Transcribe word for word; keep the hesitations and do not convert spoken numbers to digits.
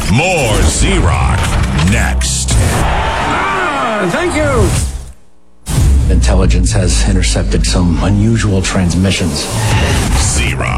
More Z-Rock next. Ah, thank you. Intelligence has intercepted some unusual transmissions.